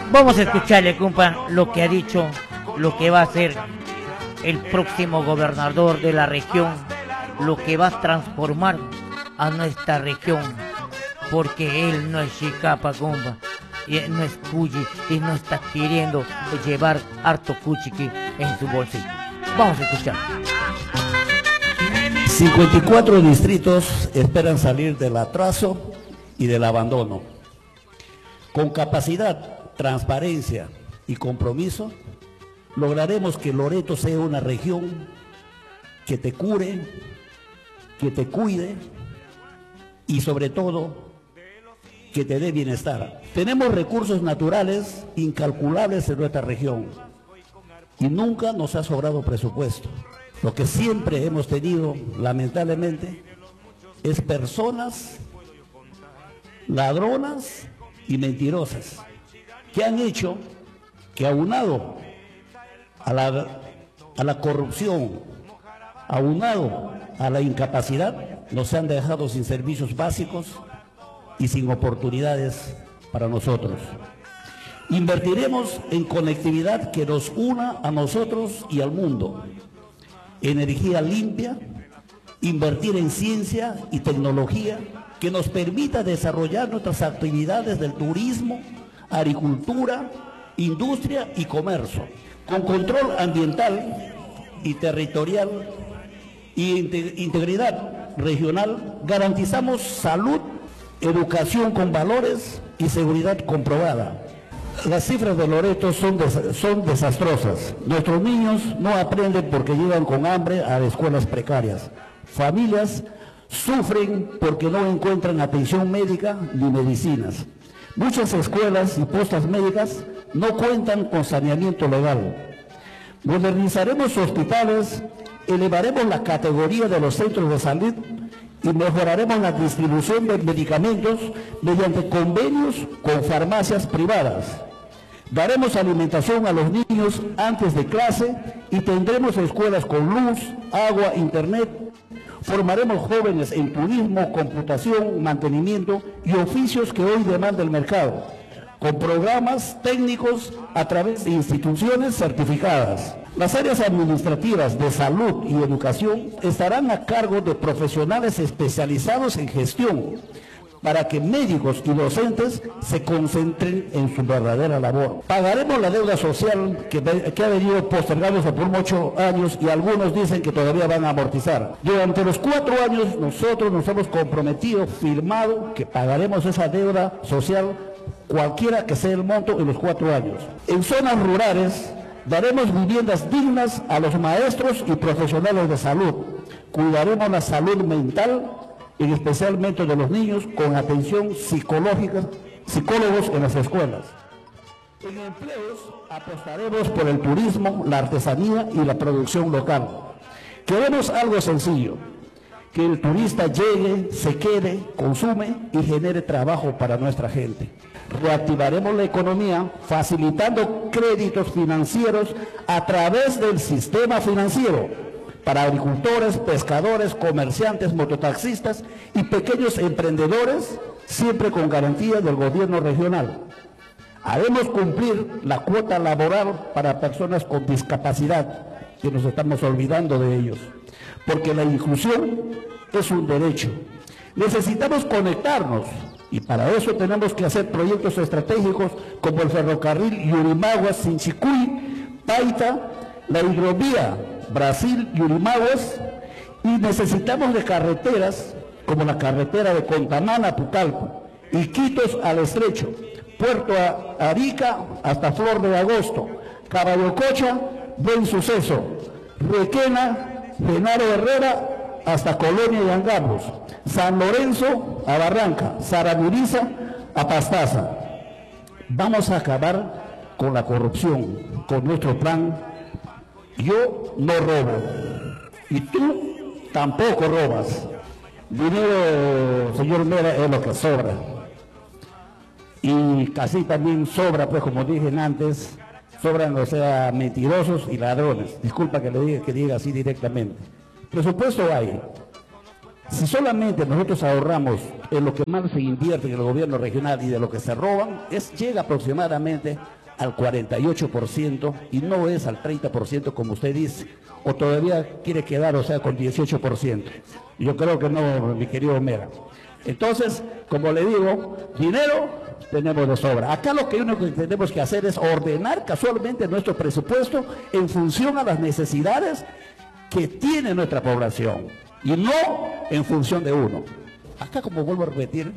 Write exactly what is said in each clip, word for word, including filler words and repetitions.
Vamos a escucharle, compa, lo que ha dicho, lo que va a hacer el próximo gobernador de la región, lo que va a transformar a nuestra región, porque él no es Chicapa, compa, y él no es Cuyi, y no está queriendo llevar harto cuchiqui en su bolsillo. Vamos a escuchar. cincuenta y cuatro distritos esperan salir del atraso y del abandono. Con capacidad, transparencia y compromiso, lograremos que Loreto sea una región que te cure, que te cuide y sobre todo que te dé bienestar. Tenemos recursos naturales incalculables en nuestra región y nunca nos ha sobrado presupuesto. Lo que siempre hemos tenido, lamentablemente, es personas ladronas y mentirosas que han hecho que, aunado a la, a la corrupción, aunado a la incapacidad, nos han dejado sin servicios básicos y sin oportunidades para nosotros. Invertiremos en conectividad que nos una a nosotros y al mundo, energía limpia, invertir en ciencia y tecnología que nos permita desarrollar nuestras actividades del turismo, agricultura, industria y comercio, con control ambiental y territorial y integridad regional. Garantizamos salud, educación con valores y seguridad comprobada. Las cifras de Loreto son, des son desastrosas. Nuestros niños no aprenden porque llegan con hambre a escuelas precarias. Familias sufren porque no encuentran atención médica ni medicinas. Muchas escuelas y postas médicas no cuentan con saneamiento legal. Modernizaremos hospitales, elevaremos la categoría de los centros de salud y mejoraremos la distribución de medicamentos mediante convenios con farmacias privadas. Daremos alimentación a los niños antes de clase y tendremos escuelas con luz, agua, internet. Formaremos jóvenes en turismo, computación, mantenimiento y oficios que hoy demanda el mercado, con programas técnicos a través de instituciones certificadas. Las áreas administrativas de salud y educación estarán a cargo de profesionales especializados en gestión, para que médicos y docentes se concentren en su verdadera labor. Pagaremos la deuda social que, que ha venido postergándose por muchos años y algunos dicen que todavía van a amortizar. Durante los cuatro años nosotros nos hemos comprometido, firmado, que pagaremos esa deuda social, cualquiera que sea el monto, en los cuatro años. En zonas rurales daremos viviendas dignas a los maestros y profesionales de salud. Cuidaremos la salud mental, y especialmente de los niños, con atención psicológica, psicólogos en las escuelas. En empleos apostaremos por el turismo, la artesanía y la producción local. Queremos algo sencillo, que el turista llegue, se quede, consume y genere trabajo para nuestra gente. Reactivaremos la economía facilitando créditos financieros a través del sistema financiero para agricultores, pescadores, comerciantes, mototaxistas y pequeños emprendedores, siempre con garantía del gobierno regional. Haremos cumplir la cuota laboral para personas con discapacidad, que nos estamos olvidando de ellos, porque la inclusión es un derecho. Necesitamos conectarnos y para eso tenemos que hacer proyectos estratégicos como el ferrocarril Yurimaguas-Sinchicuy, Paita, la hidrovía Brasil-Yurimaguas, y necesitamos de carreteras como la carretera de Contamana a Pucallpa, Iquitos al Estrecho, Puerto Arica hasta Flor de Agosto, Caballococha, Buen Suceso, Requena, Genaro Herrera hasta Colonia y Angamos, San Lorenzo a Barranca, Saramuriza a Pastaza. Vamos a acabar con la corrupción, con nuestro plan. Yo no robo y tú tampoco robas. Dinero, señor Mera, es lo que sobra. Y casi también sobra, pues como dije antes, sobran, o sea, mentirosos y ladrones. Disculpa que le diga, que diga así directamente. Presupuesto hay. Si solamente nosotros ahorramos en lo que más se invierte en el gobierno regional y de lo que se roban, es, llega aproximadamente al cuarenta y ocho por ciento y no es al treinta por ciento como usted dice, o todavía quiere quedar, o sea, con dieciocho por ciento. Yo creo que no, mi querido Mera. Entonces, como le digo, dinero tenemos de sobra. Acá lo que único que tenemos que hacer es ordenar casualmente nuestro presupuesto en función a las necesidades que tiene nuestra población y no en función de uno. Acá, como vuelvo a repetir,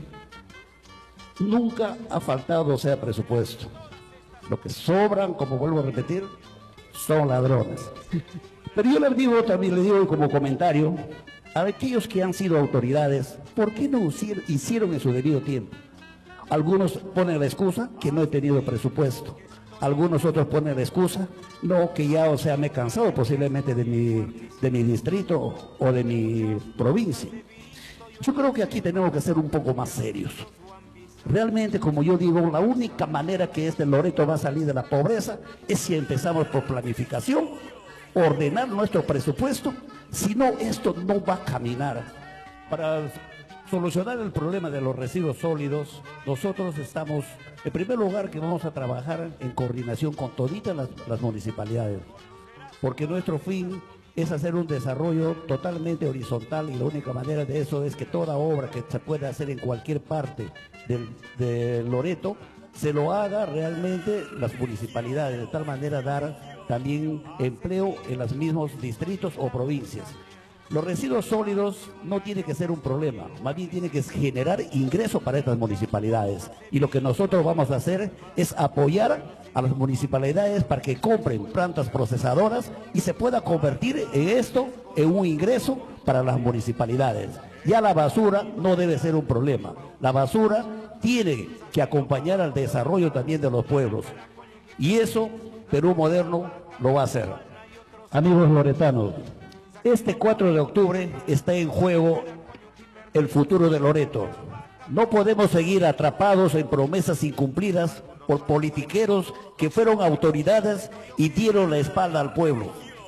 nunca ha faltado, o sea, presupuesto. Lo que sobran, como vuelvo a repetir, son ladrones. Pero yo les digo, también les digo como comentario, a aquellos que han sido autoridades, ¿por qué no hicieron en su debido tiempo? Algunos ponen la excusa que no he tenido presupuesto. Algunos otros ponen la excusa, no, que ya, o sea, me he cansado posiblemente de mi, de mi distrito o de mi provincia. Yo creo que aquí tenemos que ser un poco más serios. Realmente, como yo digo, la única manera que este Loreto va a salir de la pobreza es si empezamos por planificación, ordenar nuestro presupuesto, si no, esto no va a caminar. Para solucionar el problema de los residuos sólidos, nosotros estamos, en primer lugar, que vamos a trabajar en coordinación con toditas las, las municipalidades, porque nuestro fin es hacer un desarrollo totalmente horizontal y la única manera de eso es que toda obra que se pueda hacer en cualquier parte del, de Loreto se lo haga realmente las municipalidades, de tal manera dar también empleo en los mismos distritos o provincias. Los residuos sólidos no tiene que ser un problema, más bien tiene que generar ingresos para estas municipalidades. Y lo que nosotros vamos a hacer es apoyar a las municipalidades para que compren plantas procesadoras y se pueda convertir en esto en un ingreso para las municipalidades. Ya la basura no debe ser un problema. La basura tiene que acompañar al desarrollo también de los pueblos. Y eso Perú Moderno lo va a hacer. Amigos loretanos, este cuatro de octubre está en juego el futuro de Loreto. No podemos seguir atrapados en promesas incumplidas por politiqueros que fueron autoridades y dieron la espalda al pueblo.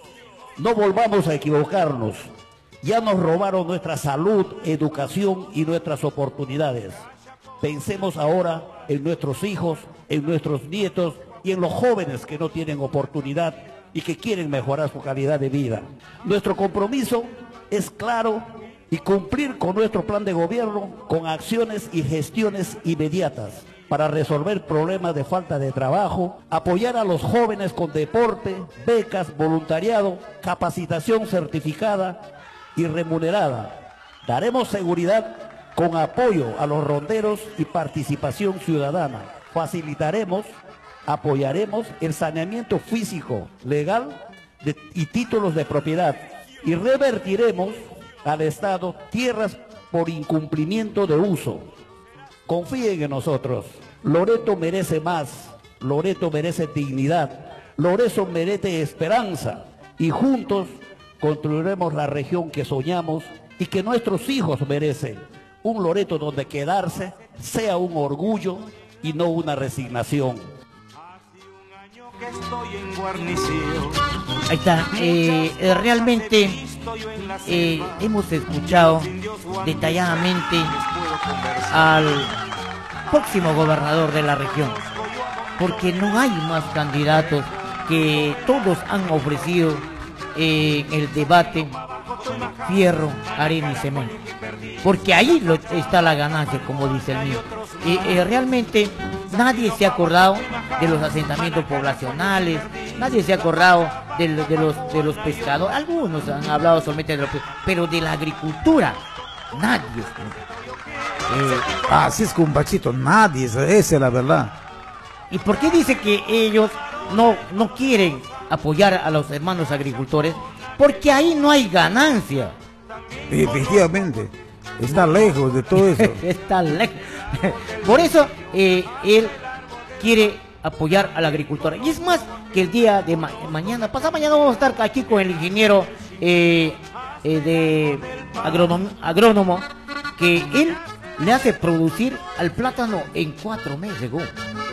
No volvamos a equivocarnos. Ya nos robaron nuestra salud, educación y nuestras oportunidades. Pensemos ahora en nuestros hijos, en nuestros nietos y en los jóvenes que no tienen oportunidad y que quieren mejorar su calidad de vida. Nuestro compromiso es claro y cumplir con nuestro plan de gobierno con acciones y gestiones inmediatas para resolver problemas de falta de trabajo, apoyar a los jóvenes con deporte, becas, voluntariado, capacitación certificada y remunerada. Daremos seguridad con apoyo a los ronderos y participación ciudadana. Facilitaremos apoyaremos el saneamiento físico, legal de, y títulos de propiedad y revertiremos al Estado tierras por incumplimiento de uso. Confíen en nosotros. Loreto merece más, Loreto merece dignidad, Loreto merece esperanza y juntos construiremos la región que soñamos y que nuestros hijos merecen. Un Loreto donde quedarse sea un orgullo y no una resignación. Ahí está, eh, eh, realmente eh, hemos escuchado detalladamente al próximo gobernador de la región, porque no hay más candidatos que todos han ofrecido eh, el debate fierro, arena y cemento, porque ahí lo, está la ganancia, como dice el mío. Eh, eh, realmente nadie se ha acordado de los asentamientos poblacionales, nadie se ha acordado de, de, los, de los pescadores, algunos han hablado solamente de los pescadores, pero de la agricultura, nadie. Eh, Así es, compachito, nadie, esa es la verdad. ¿Y por qué dice que ellos no, no quieren apoyar a los hermanos agricultores? Porque ahí no hay ganancia. Efectivamente, está lejos de todo eso. Está lejos. Por eso eh, él quiere apoyar al agricultor. Y es más que el día de ma mañana, pasado mañana vamos a estar aquí con el ingeniero eh, eh, de agrónomo, agrónomo, que él le hace producir al plátano en cuatro meses. ¿Go?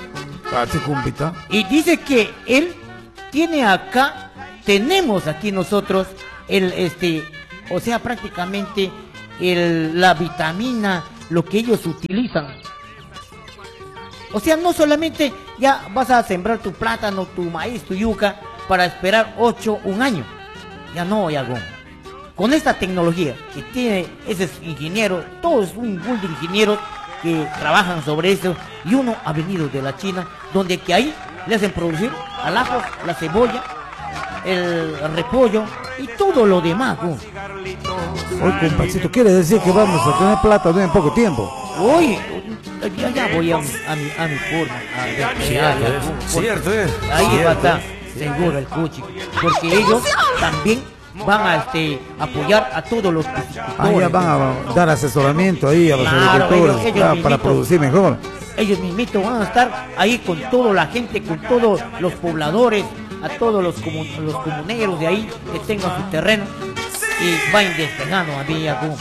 Y dice que él tiene acá, tenemos aquí nosotros el este, o sea, prácticamente el, la vitamina, lo que ellos utilizan. O sea, no solamente ya vas a sembrar tu plátano, tu maíz, tu yuca, para esperar ocho, un año. Ya no, ya con, con esta tecnología que tiene ese ingeniero, todo es un pool de ingenieros que trabajan sobre eso, y uno ha venido de la China, donde que ahí le hacen producir al ajo, la cebolla, el repollo y todo lo demás. ¿No? Oye, compachito, quiere decir que vamos a tener plátano en poco tiempo. Hoy ya, ya voy a, mi- a mi, a mi forma. A despegar, Cierto, ya, es, porque cierto, es, ahí cierto, va a estar es. seguro el cuchi. Porque ellos también van a este, apoyar a todos los piscicultores. Ah, ya van a dar asesoramiento ahí a los Claro, agricultores, ellos- ellos ya, para mismitos. producir mejor. Ellos mismitos van a estar ahí con toda la gente, con todos los pobladores, a todos los, comun- los comuneros de ahí que tengan su terreno, y van despejando a Villa Gum.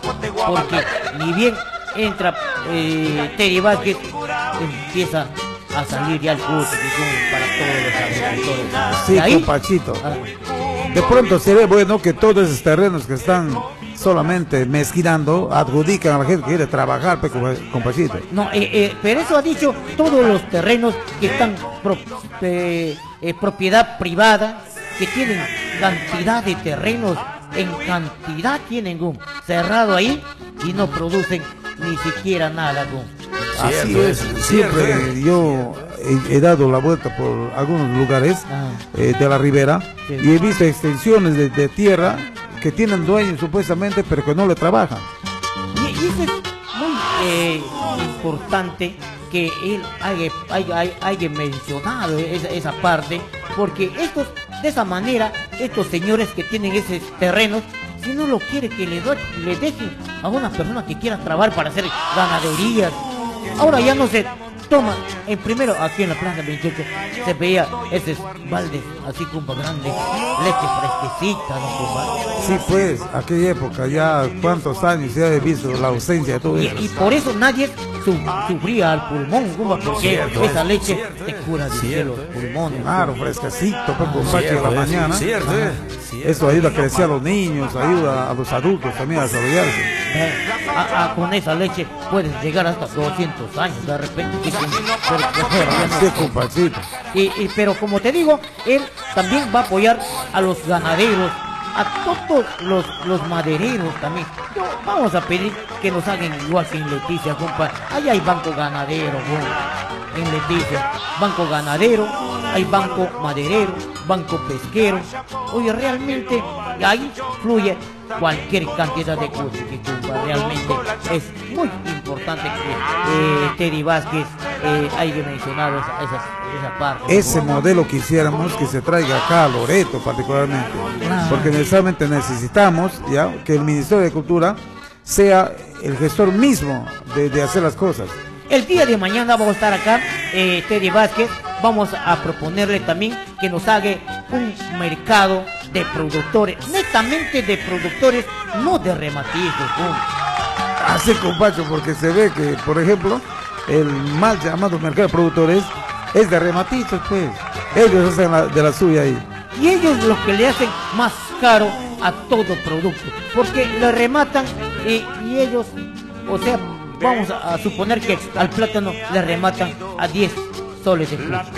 Porque ni bien entra eh, Teddy Vázquez, empieza a salir ya el curso para todos los agricultores. Sí, De ahí, compachito. ah, De pronto se ve bueno que todos esos terrenos que están solamente mezquinando adjudican a la gente que quiere trabajar, pe, compa- compachito. No, eh, eh, pero eso ha dicho todos los terrenos que están pro- eh, eh, propiedad privada, que tienen cantidad de terrenos, en cantidad tienen un cerrado ahí y no producen ni siquiera nada. Gum. Así Cierto, es, es, siempre cierto, es. yo he, he dado la vuelta por algunos lugares Ah. eh, de la ribera Sí. y he visto extensiones de, de tierra que tienen dueños supuestamente, pero que no le trabajan. Y, y eso es muy eh, importante que él haya, haya- haya mencionado esa, esa parte, porque estos, de esa manera, estos señores que tienen esos terrenos, si no lo quiere que le, do- le dejen a una persona que quiera trabajar para hacer ganaderías. Ahora ya no se toma, en primero aquí en la Plaza veintiocho se veía esos baldes así como grandes, leche fresquecita, ¿no, compa? Sí, pues, aquella época, ya cuántos años se ha visto la ausencia de todo Y, eso. y por eso nadie su- sufría al pulmón, compa, porque Cierto, esa es, leche cierto, te es, cura de cierto, los es. pulmones. Claro, fresquecito, pues, compadre, Cierto, en la es, mañana. cierto, es, cierto. Eso ayuda a crecer a los niños, ayuda a los adultos también a desarrollarse. Eh, a- a- con esa leche puedes llegar hasta doscientos años, de repente. Sí, con- pero- pero ya no- Así es, compadrito. Y, y- pero como te digo, él también va a apoyar a los ganaderos, a todos los, los madereros también. Yo- vamos a pedir que nos hagan igual que en Leticia, compa. Allá hay banco ganadero, compa, en Leticia. Banco ganadero, hay banco maderero, banco pesquero. Oye, realmente ahí fluye cualquier cantidad de cosas que compa. Realmente es muy importante que eh, Teddy Vázquez eh, haya mencionado esa, esa, esa parte. Ese modelo quisiéramos que se traiga acá a Loreto particularmente, Claro. porque necesariamente necesitamos ya que el Ministerio de Cultura sea el gestor mismo de, de hacer las cosas. El día de mañana vamos a estar acá, eh, Teddy Vázquez, vamos a proponerle también que nos haga un mercado de productores, netamente de productores, no de rematistas. ¿No? Así, compacho, porque se ve que, por ejemplo, el mal llamado mercado de productores es de rematistas, pues. Ellos hacen la- de la suya ahí. Y ellos lo que le hacen más caro a todo producto, porque le rematan eh, y ellos, o sea, vamos a, a suponer que al plátano le rematan a diez soles de fruta.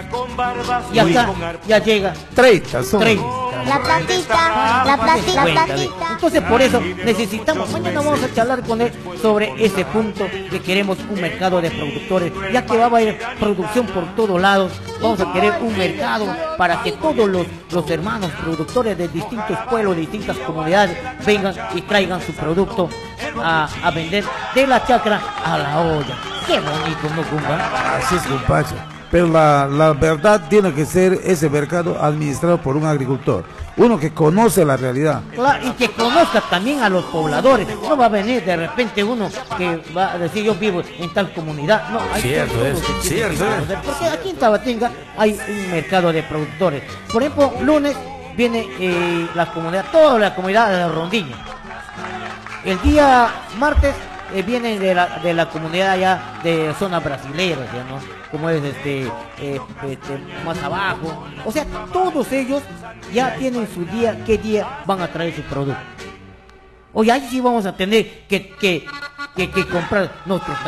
Y acá ya llega treinta son. treinta. La platita, la platita, la Cuenta, ve. platita. Entonces por eso necesitamos, mañana vamos a charlar con él sobre ese punto que queremos un mercado de productores, ya que va a haber producción por todos lados, vamos a querer un mercado para que todos los, los hermanos productores de distintos pueblos, de distintas comunidades vengan y traigan su producto a, a vender de la chacra a la olla. Qué bonito, ¿no, compa? Así es, compacho. Pero la, la verdad tiene que ser ese mercado administrado por un agricultor, uno que conoce la realidad. Claro, y que conozca también a los pobladores. No va a venir de repente uno que va a decir yo vivo en tal comunidad. No, hay Cierto todos es, que tienen que cierto es. conocer, porque aquí en Tabatinga hay un mercado de productores. Por ejemplo, lunes viene eh, la comunidad, toda la comunidad de Rondiña. El día martes eh, vienen de la, de la comunidad allá de zona brasilera, ya, ¿no? Como es este, eh, este, más abajo. O sea, todos ellos ya tienen su día, qué día van a traer su producto. Oye, ahí sí vamos a tener que, que, que, que comprar nuestros